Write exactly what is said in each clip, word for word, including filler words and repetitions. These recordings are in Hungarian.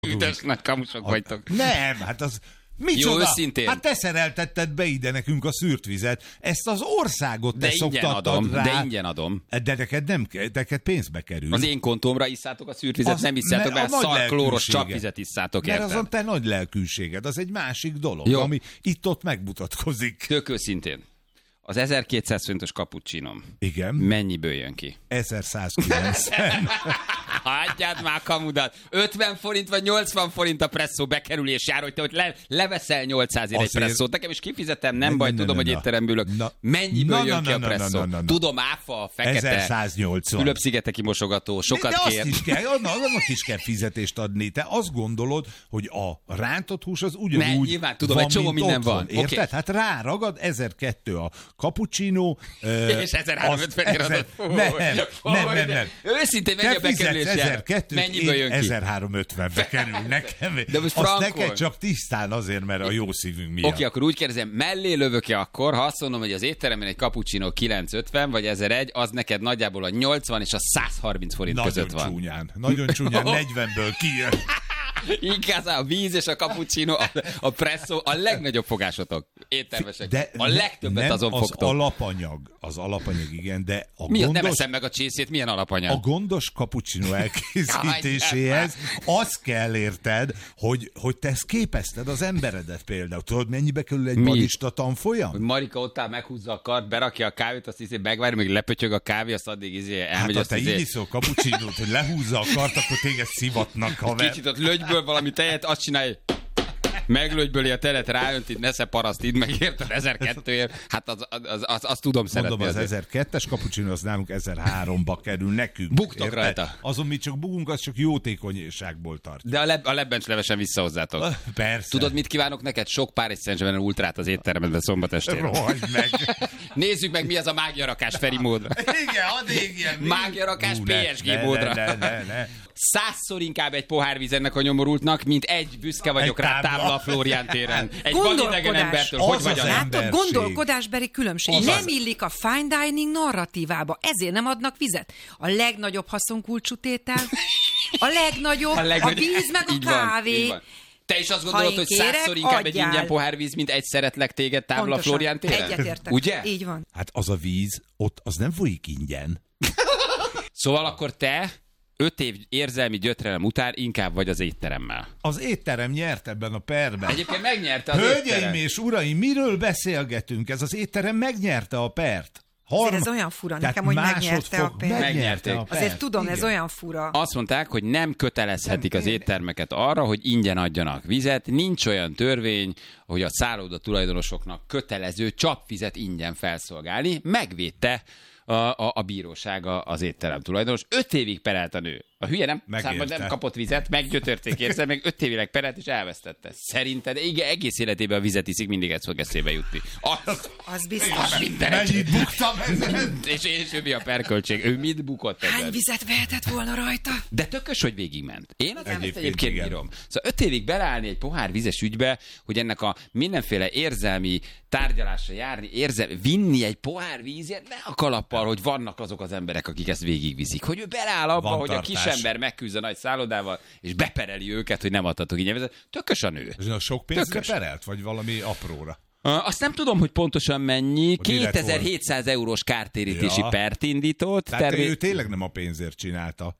Üdes nagy kamusok vagytok. Nem, hát az... Micsoda? Jó, őszintén. Hát te szereltetted be ide nekünk a szűrt vizet. Ezt az országot te de ingyen szoktattad adom, rá. De ingyen adom. De neked nem, neked pénzbe kerül. Az én kontómra isszátok a szűrt vizet, az, nem isszátok, mert szar klóros csapvizet isszátok, mert érted? azon te nagy lelkűséged, az egy másik dolog, jó. Ami itt-ott megmutatkozik. Tök őszintén. Az ezerkétszáz forintos cappuccinom. Igen. Mennyiből jön ki? ezerszázkilencven. Hagyjad már kamudat! ötven forint vagy nyolcvan forint a presszó bekerülés jár, hogy te hogy le, leveszel nyolcszázért egy presszót. Nekem is kifizetem, nem ne, baj, ne, tudom, ne, hogy étteremből ülök. Mennyiből na, jön na, ki na, a presszó? Na, na, na, na. Tudom, áfa, fekete, ezerszáznyolcvan. Fülöp-szigeteki mosogató, sokat de kér. Azt is kell, annak is kell fizetést adni. Te azt gondolod, hogy a rántott hús az ugyanúgy ne, nyilván, tudom, van, egy csomó minden otthon, van. Érted? Okay. Hát ráragad ezerkettő a cappuccino. És ezerháromszázötven ezer. Nem, nem, nem, nem. Őszintén mennyi a bekerülés jár? Mennyiből jön ki? ezerháromszázötvenbe kerül nekem. De most azt frankon. neked csak tisztán azért, mert a jó szívünk miatt. Oké, okay, akkor úgy kérdezem, mellé lövök-e akkor, ha azt mondom, hogy az étteremben egy cappuccino kilencszázötven vagy ezeregy, az neked nagyjából a nyolcvan és a százharminc forint nagyon között van. Csúnyán, nagyon csúnyán, negyvenből kijön. Inkább a víz és a cappuccino, a, a presszó, a legnagyobb fogásotok, éttermesek. De a legtöbbet nem azon az fogtok. alapanyag, az alapanyag, igen, de a Mi, gondos... Nem eszem meg a csészét, milyen alapanyag? A gondos cappuccino elkészítéséhez az kell, érted, hogy, hogy te ezt képezted az emberedet például. Tudod, mennyibe kerül egy barista tanfolyam? Hogy Marika ott áll, meghúzza a kart, berakja a kávét, azt hiszi, megvárja, még lepötyög a kávé, azt addig izé, elmegy. Hát ha te izé... így iszol cappuccinót, hogy lehúzza a kart, akkor téged szivatnak, haver. Kicsit ott lögyből valami tejet, azt csinálj, meglögyböli a telet, ráönt, itt nesze paraszt, itt megérted ezerkettőért. Hát az, az, az, az, azt tudom szeretni. Mondom, az azért. ezerkettes cappuccino, az nálunk ezerháromba kerül nekünk. Buktok érted? rajta. Azon mi csak bugunk, az csak jótékonyságból tart. De a, leb, a lebbencs levesen vissza hozzátok. Persze. Tudod, mit kívánok neked? Sok Párizs Saint-Germain ultrát az étteremben szombat estére. Rohagy meg. Nézzük meg, mi az a mágiarakás Feri módra. Igen, add igen. Mágiarakás Ú, pé es gé ne, módra. Ne, ne, ne, ne. Százszor inkább egy pohár víz ennek a nyomorultnak, mint egy büszke vagyok egy rá tábla a Flórián téren. Egy vadidegen embertől. Hogy vagy a Látod, gondolkodásbeli különbség. Az nem illik a fine dining narratívába, ezért nem adnak vizet. A legnagyobb haszonkulcsú tétel, a legnagyobb, a, legnagyobb, a víz meg a kávé. Van, Te is azt gondolod, hogy százszor inkább adjál. Egy ingyen pohárvíz, mint egy szeretlek téged tábla pontosan. A Flórián téren? Egyetértek. Ugye? Így van. Hát az a víz, ott az nem folyik ingyen. Szóval akkor te öt év érzelmi gyötrelem után inkább vagy az étteremmel. Az étterem nyert ebben a perben. Egyébként megnyerte az Hölgyeim étterem. és uraim, miről beszélgetünk? Ez az étterem megnyerte a pert. Harm... Ez olyan fura nekem, hogy megnyerte a pert. Megnyerték. A pert. Azért tudom, igen. Ez olyan fura. Azt mondták, hogy nem kötelezhetik nem az éttermeket arra, hogy ingyen adjanak vizet. Nincs olyan törvény, hogy a szálloda tulajdonosoknak kötelező csapvizet ingyen felszolgálni. Megvédte a, a, a bírósága az étterem tulajdonos. Öt évig perelt a nő. A hülye nem, számban nem kapott vizet, meggyötörték érzel, meg öt évileg perelt és elvesztette. Szerinted igen, egész életében a vizet iszik, mindig ez fog eszébe jutni. Az, az biztos. Mennyit buktam ezen? És, és ő mi a perköltség? Ő mit bukott ezen? Hány vizet vehetett volna rajta? De tökös, hogy végigment. Én az egyébként, egyébként bírom. Szóval öt évig beleállni egy pohár vizes ügybe, hogy ennek a mindenféle érzelmi tárgyalásra járni, érzelmi, vinni egy pohár vízért, ne a kalappal, hogy vannak azok az emberek, akik ezt végigviszik. Hogy ő beleáll abba, van hogy tartás. A kisember megküzd a nagy szállodával, és bepereli őket, hogy nem adhatok ingyen vizet. Tökös a nő. Ez a sok pénzre perelt, vagy valami apróra? Azt nem tudom, hogy pontosan mennyi. kétezer-hétszáz eurós kártérítési ja. pert indított. Tehát tervé... ő tényleg nem a pénzért csinálta.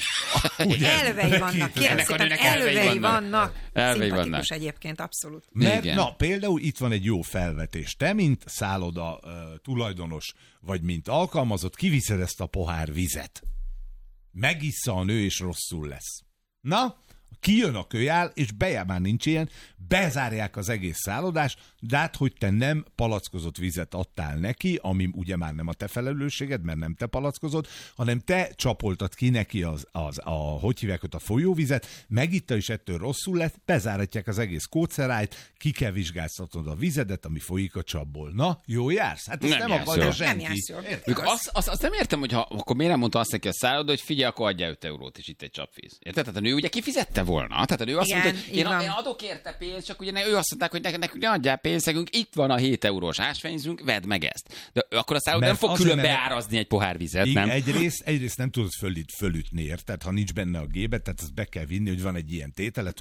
Elvei vannak, kérem szépen, elvei vannak. Elvei szimpatikus egyébként, abszolút. Mert, na, például itt van egy jó felvetés. Te, mint szálloda uh, tulajdonos, vagy mint alkalmazott, kiviszed ezt a pohár vizet. Megissza a nő, és rosszul lesz. Na, kijön a kölyál, és bejár, már nincs ilyen, bezárják az egész szállodást, de hát, hogy te nem palackozott vizet adtál neki, ami ugye már nem a te felelősséged, mert nem te palackozott, hanem te csapoltad ki neki az, az a, hogy hívják ott, a folyóvizet, megitta, és ettől rosszul lett, bezáratják az egész kócerájt, ki kell vizsgáztatnod a vizedet, ami folyik a csapból. Na, jó jársz? Hát ezt nem, nem akarja senki. Nem jársz azt, azt, azt nem értem, hogy ha, akkor miért nem mondta azt neki a szálloda, hogy figyelj, akkor adjál öt eurót, és itt egy csapvíz. Érted? Tehát a nő ugye kifizette volna. Tehát ő azt Igen, mondta, hogy én, így van. én adok érte pénzt, csak ugye ő azt mondták, hogy nekünk, nekünk ne adjál pénzegünk, itt van a hét eurós ásványzünk, vedd meg ezt. De akkor a szállodá nem fog külön beárazni egy pohár vizet, igen, nem? Egyrészt, egyrészt nem tudod fölít, fölütni, érted? Ha nincs benne a gébe, tehát azt be kell vinni, hogy van egy ilyen tételet,